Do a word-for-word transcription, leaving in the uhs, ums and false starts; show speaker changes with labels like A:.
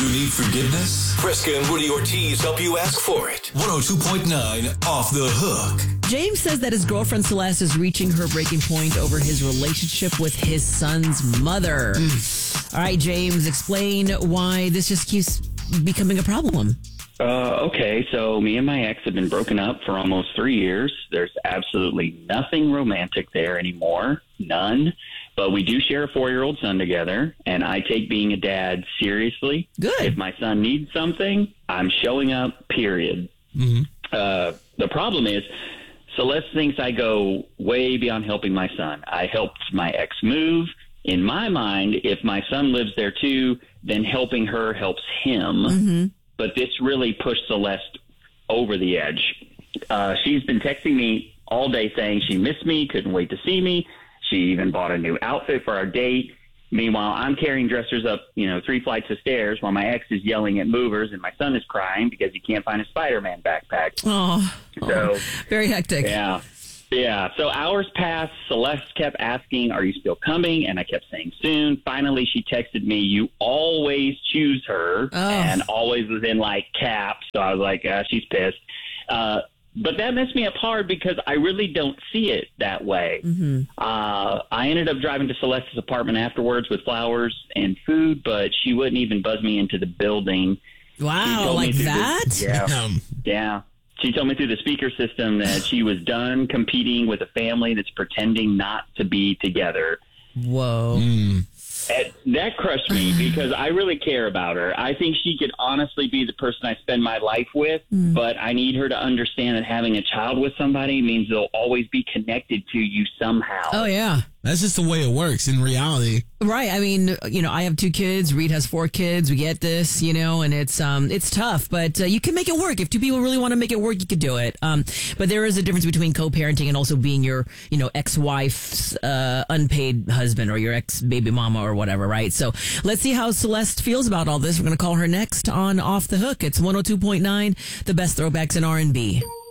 A: You need forgiveness? Fresca and Woody Ortiz help you ask for it. one oh two point nine Off the Hook.
B: James says that his girlfriend Celeste is reaching her breaking point over his relationship with his son's mother. Mm. All right, James, explain why this just keeps becoming a problem.
C: Uh, okay, so me and my ex have been broken up for almost three years. There's absolutely nothing romantic there anymore. None. But we do share a four-year-old son together, and I take being a dad seriously.
B: Good.
C: If my son needs something, I'm showing up, period.
D: Mm-hmm.
C: Uh, the problem is Celeste thinks I go way beyond helping my son. I helped my ex move. In my mind, if my son lives there too, then helping her helps him.
B: Mm-hmm.
C: But this really pushed Celeste over the edge. Uh, she's been texting me all day saying she missed me, couldn't wait to see me. She even bought a new outfit for our date. Meanwhile, I'm carrying dressers up, you know, three flights of stairs while my ex is yelling at movers and my son is crying because he can't find a Spider-Man backpack.
B: Oh,
C: so
B: oh, very hectic.
C: Yeah. Yeah. So hours passed. Celeste kept asking, are you still coming? And I kept saying soon. Finally, she texted me, you always choose her,
B: oh.
C: and always was in like caps. So I was like, uh, she's pissed. Uh, but that messed me up hard because I really don't see it that way.
B: Mm-hmm.
C: Uh, I ended up driving to Celeste's apartment afterwards with flowers and food, but she wouldn't even buzz me into the building.
B: Wow, like that?
C: The, yeah. Yeah. She told me through the speaker system that she was done competing with a family that's pretending not to be together.
B: Whoa.
D: Mm.
C: And that crushed me because I really care about her. I think she could honestly be the person I spend my life with, mm. but I need her to understand that having a child with somebody means they'll always be connected to you somehow.
B: Oh, yeah.
D: That's just the way it works in reality.
B: Right. I mean, you know, I have two kids. Reed has four kids. We get this, you know, and it's um, it's tough, but uh, you can make it work. If two people really want to make it work, you could do it. Um, but there is a difference between co-parenting and also being your, you know, ex-wife's uh, unpaid husband or your ex-baby mama or whatever, right? So let's see how Celeste feels about all this. We're going to call her next on Off the Hook. It's one oh two point nine, the best throwbacks in R and B.